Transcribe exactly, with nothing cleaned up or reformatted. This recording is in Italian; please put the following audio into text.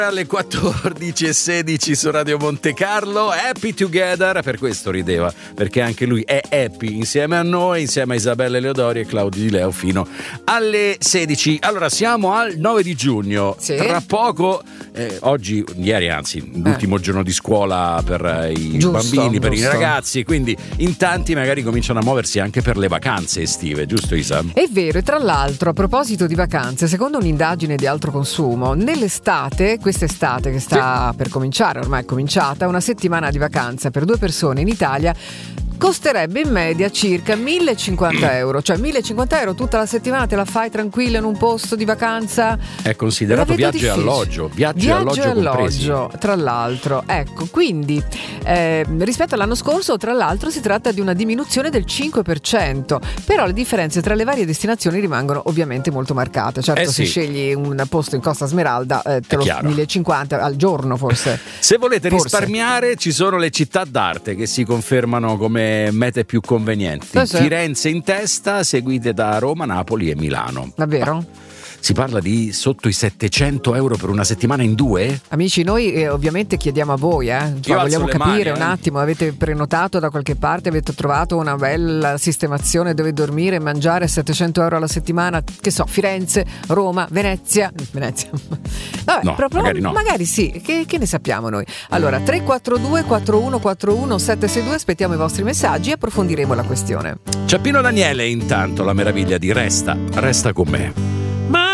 Alle quattordici e sedici su Radio Monte Carlo, Happy Together, per questo rideva, perché anche lui è happy insieme a noi, insieme a Isabella Leodori e Claudio Di Leo fino alle sedici. Allora siamo al nove di giugno, sì. Tra poco, eh, oggi, ieri anzi, l'ultimo eh. giorno di scuola per i giusto, bambini, per giusto. i ragazzi, quindi in tanti magari cominciano a muoversi anche per le vacanze estive, giusto Isa? È vero, e tra l'altro a proposito di vacanze, secondo un'indagine di Altro Consumo, nell'estate, quest'estate che sta sì. per cominciare, ormai è cominciata, una settimana di vacanza per due persone in Italia costerebbe in media circa millecinquanta euro, cioè millecinquanta euro tutta la settimana te la fai tranquilla in un posto di vacanza. È considerato viaggio difficile. e alloggio, viaggio, viaggio e alloggio, alloggio tra l'altro. Ecco, quindi eh, rispetto all'anno scorso, tra l'altro, si tratta di una diminuzione del cinque per cento, però le differenze tra le varie destinazioni rimangono ovviamente molto marcate. Certo, eh se sì. scegli un posto in Costa Smeralda eh, te È lo chiaro. millecinquanta al giorno forse. Se volete forse. risparmiare, ci sono le città d'arte che si confermano come mete più convenienti. Sì, sì. Firenze in testa, seguite da Roma, Napoli e Milano. Davvero? Ma si parla di sotto i settecento euro per una settimana in due? Amici, noi eh, ovviamente chiediamo a voi, eh. Cioè, vogliamo capire mani, un eh. attimo, avete prenotato da qualche parte, avete trovato una bella sistemazione dove dormire e mangiare a settecento euro alla settimana, che so, Firenze, Roma, Venezia, Venezia. Vabbè, no, proprio, magari no. Magari sì, che, che ne sappiamo noi? Allora, tre quattro due quattro uno quattro uno sette sei due, aspettiamo i vostri messaggi e approfondiremo la questione. C'è Pino Daniele intanto, la meraviglia di Resta, resta con me.